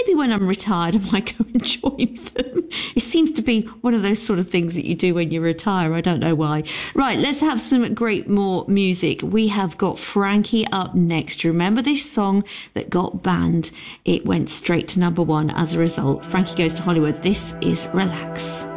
maybe when I'm retired, I might go and join them. It seems to be one of those sort of things that you do when you retire. I don't know why. Right, let's have some more music. We have got Frankie up next. Remember this song that got banned? It went straight to number one as a result. Frankie Goes to Hollywood. This is Relax.